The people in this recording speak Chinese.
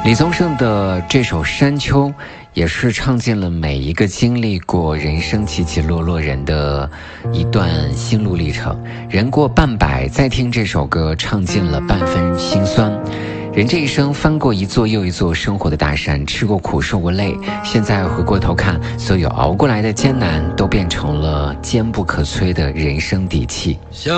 李宗盛的这首《山丘》也是唱尽了每一个经历过人生起起落落人的一段心路历程。人过半百再听这首歌，唱尽了半分心酸。人这一生翻过一座又一座生活的大山，吃过苦受过累，现在回过头看，所有熬过来的艰难都变成了坚不可摧的人生底气。 想